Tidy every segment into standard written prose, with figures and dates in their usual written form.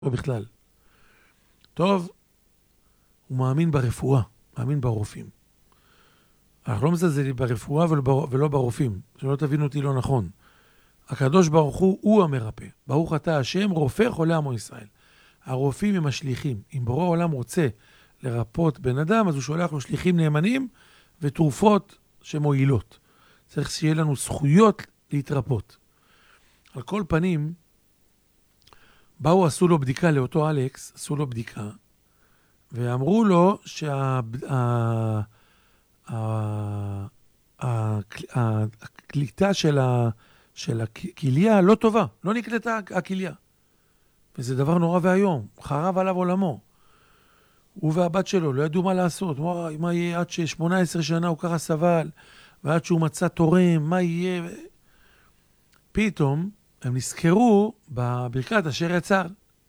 לא בכלל. טוב, הוא מאמין ברפואה, מאמין ברופאים. אנחנו לא מזלזלים ברפואה ולא ברופאים, שלא תבינו אותי לא נכון. הקדוש ברוך הוא המרפא. ברוך אתה השם, רופא חולה עמו ישראל. הרופאים הם השליחים. אם בורא העולם רוצה לרפות בן אדם, אז הוא שולח לו שליחים נאמנים ותרופות שמועילות. צריך שיהיה לנו זכויות להתרפות. על כל פנים, באו עשו לו בדיקה לאותו אלכס, עשו לו בדיקה, ואמרו לו הקליטה של הכליה לא טובה, לא נקלטה הכליה. וזה דבר נורא והיום, חרב עליו עולמו. הוא והבת שלו לא ידעו מה לעשות, מה יהיה עד ש18 שנה הוא ככה סבל, ועד שהוא מצא תורם, מה יהיה? פתאום הם נזכרו בברכת אשר יצר,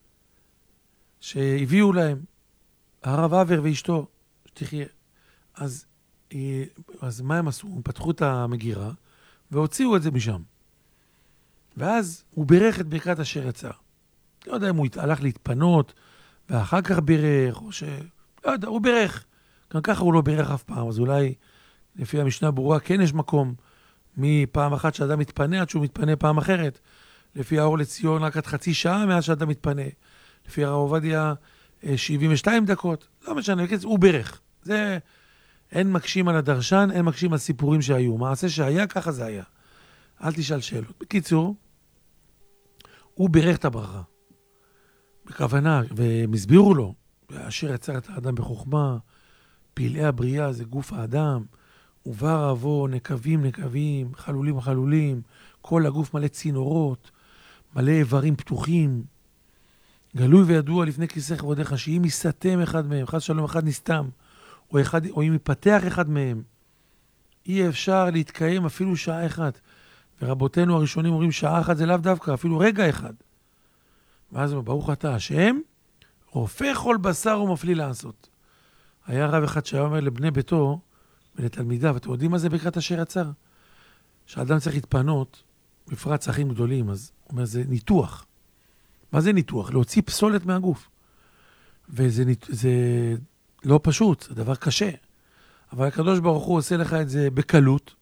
שהביאו להם, הרב אבר ואשתו, שתחיה. אז מה הם עשו? הם פתחו את המגירה, והוציאו את זה משם. ואז הוא בירך את ברכת אשר יצר. לא יודע אם הוא הלך להתפנות, ואחר כך בירך, או לא יודע, הוא בירך. גם ככה הוא לא בירך אף פעם, אז אולי לפי המשנה ברורה כן יש מקום מפעם אחת שאדם מתפנה עד שהוא מתפנה פעם אחרת. לפי האור לציון רק עד חצי שעה מאז שאדם מתפנה. לפי הרב עובדיה 72 דקות. לא משנה, הוא בירך. זה אין מקשים על הדרשן, אין מקשים על סיפורים שהיו. מעשה שהיה, ככה זה היה. אל תשאל שאלות. בקיצור, הוא בירך את הברכה. בכוונה, והם הסבירו לו, אשר יצר את האדם בחוכמה, פלאי הבריאה זה גוף האדם, ובר אבו, נקבים, חלולים, חלולים, כל הגוף מלא צינורות, מלא איברים פתוחים, גלוי וידוע לפני כיסא כבודך, שאם יסתם אחד מהם, חס שלום אחד נסתם, או אם יפתח אחד מהם, אי אפשר להתקיים אפילו שעה אחת. ורבותינו הראשונים אומרים שעה אחת זה לאו דווקא, אפילו רגע אחד. ואז ברוך אתה השם, רופא כל בשר ומפליא לעשות. היה רב אחד שהיה אומר לבני ביתו ולתלמידיו, אתם יודעים מה זה ברכת אשר יצר? שאדם צריך להתפנות, בפרט צרכים גדולים, אז הוא אומר, זה ניתוח. מה זה ניתוח? להוציא פסולת מהגוף. וזה לא פשוט, זה דבר קשה. אבל הקדוש ברוך הוא עושה לך את זה בקלות,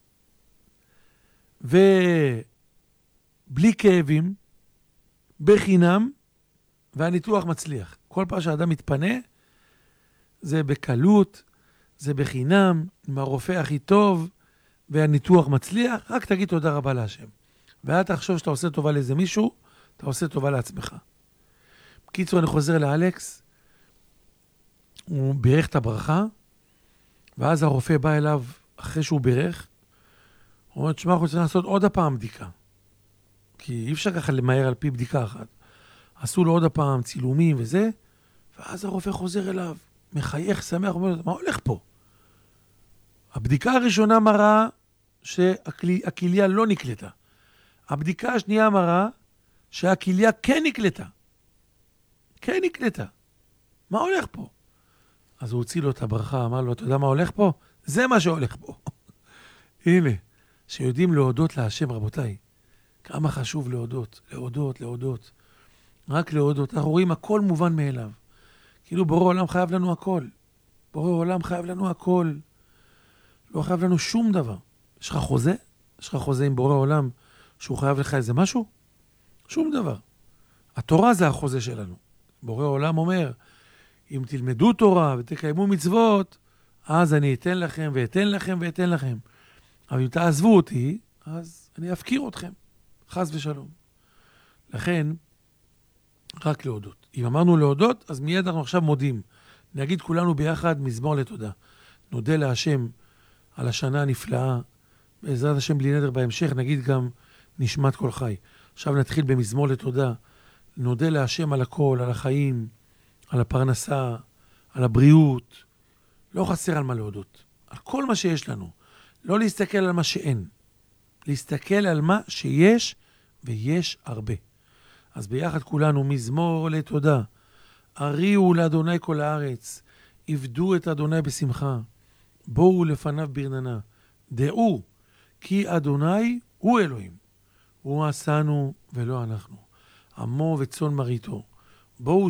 ובלי כאבים, בחינם, והניתוח מצליח. כל פעם שהאדם מתפנה, זה בקלות, זה בחינם, עם הרופא הכי טוב, והניתוח מצליח, רק תגיד תודה רבה להשם. ואל תחשוב שאתה עושה טובה לאיזה מישהו, אתה עושה טובה לעצמך. בקיצור, אני חוזר לאלכס, הוא בירך את הברכה, ואז הרופא בא אליו אחרי שהוא בירך, הוא אומר, תשמע, אנחנו צריכים לעשות עוד הפעם בדיקה. כי אי אפשר ככה למהר על פי בדיקה אחת. עשו לו עוד הפעם צילומים וזה, ואז הרופא חוזר אליו, מחייך, שמח, אומר, מה הולך פה? הבדיקה הראשונה מראה שהכליה לא נקלטה. הבדיקה השנייה מראה שהכליה כן נקלטה. כן נקלטה. מה הולך פה? אז הוא הוציא לו את הברכה, אמר לו, אתה יודע מה הולך פה? זה מה שהולך פה. הנה, שיודעים להודות להשם, רבותיי. כמה חשוב להודות. רק להודות. אנחנו רואים הכל מובן מאליו. כאילו בורא עולם חייב לנו הכל. בורא עולם חייב לנו הכל. לא חייב לנו שום דבר. יש לך חוזה? יש לך חוזה עם בורא עולם שהוא חייב לך איזה משהו? שום דבר. התורה זה החוזה שלנו. בורא עולם אומר, אם תלמדו תורה ותקיימו מצוות, אז אני אתן לכם ואתן לכם ואתן לכם. אבל אם תעזבו אותי, אז אני אפקיר אתכם. חס ושלום. לכן, רק להודות. אם אמרנו להודות, אז מיד אנחנו עכשיו מודים. נגיד כולנו ביחד מזמור לתודה. נודה להשם על השנה הנפלאה. בעזרת השם בלי נדר בהמשך, נגיד גם נשמת כל חי. עכשיו נתחיל במזמור לתודה. נודה להשם על הכל, על החיים, על הפרנסה, על הבריאות. לא חסר על מה להודות. על כל מה שיש לנו. לא להסתכל על מה שאין. להסתכל על מה שיש, ויש הרבה. אז ביחד כולנו מזמור לתודה. הריעו לאדוני כל הארץ. עבדו את אדוני בשמחה. בואו לפניו ברננה. דעו כי אדוני הוא אלוהים. הוא עשנו ולא אנחנו. עמו וצאן מרעיתו. בואו